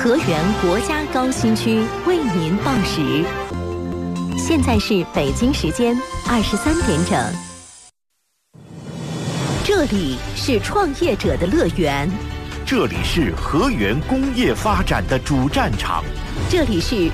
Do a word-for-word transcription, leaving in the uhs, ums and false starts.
河源国家高新区为您报时，现在是北京时间二十三点整。这里是创业者的乐园， 这里是河源工业发展的主战场， 这里是